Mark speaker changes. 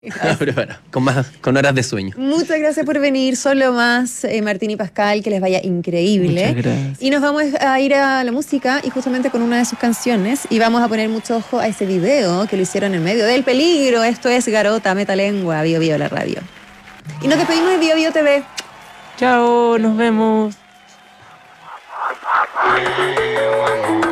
Speaker 1: Pero bueno, con horas de sueño.
Speaker 2: Muchas gracias por venir, solo más, Martín y Pascal, que les vaya increíble.
Speaker 1: Muchas gracias.
Speaker 2: Y nos vamos a ir a la música y justamente con una de sus canciones y vamos a poner mucho ojo a ese video que lo hicieron en medio del peligro. Esto es Garota, Metalengua, Bio Bio la radio. Y nos despedimos de Bio Bio TV.
Speaker 1: Chao, nos vemos.